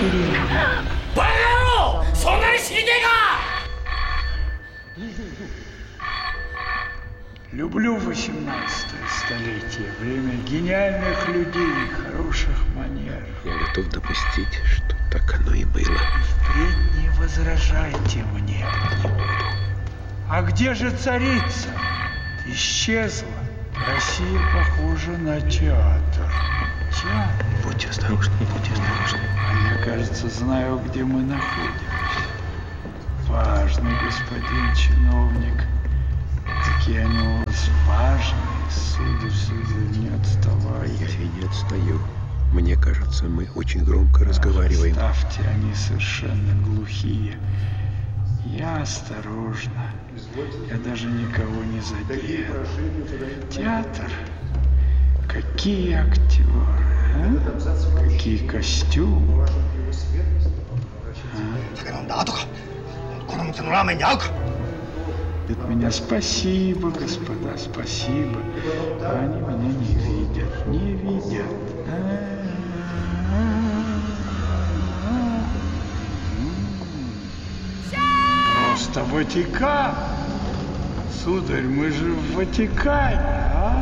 Екатерина. Люблю 18-е столетие, время гениальных людей, хороших манер. Я готов допустить, что так оно и было. И впредь не возражайте мне. А где же царица? Исчезла. Россия похожа на театр. Театр? Будьте осторожны, будьте осторожны. А я, кажется, знаю, где мы находимся. Важный господин чиновник. Какие они у вас важные, сударь, не отставай. Я не отстаю. Мне кажется, мы очень громко разговариваем. Ставьте, они совершенно глухие. Я осторожно. Я даже никого не задел. Театр. Какие актеры, а? Какие костюмы. От меня спасибо, господа, спасибо. А они меня не видят, не видят. Просто Ватикан. Сударь, мы же в Ватикане, а?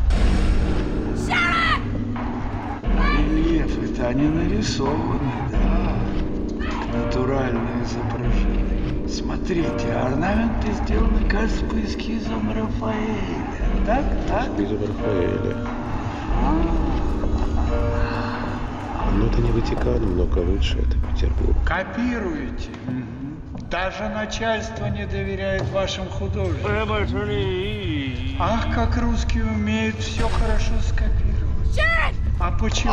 Рельефы-то они нарисованы, да. Натуральные изображения. Смотрите, орнаменты сделаны, кажется, по эскизам Рафаэля. Так? Эскизам Рафаэля. Ну, это не Ватикан, много лучше, это Петербург. Копируете. Даже начальство не доверяет вашим художникам. Ах, как русские умеют все хорошо скопировать. А почему?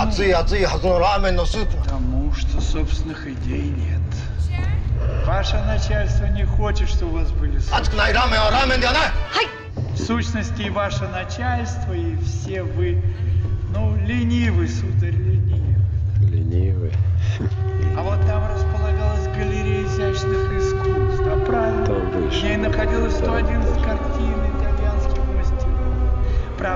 Потому что собственных идей нет. Ваше начальство не хочет, чтобы у вас были собственные. В сущности, и ваше начальство, и все вы, ленивы, сударь, ленивы. Ленивы. А вот там располагалась галерея изящных искусств, да, правильно? Там выше. В ней находилось 111 картин и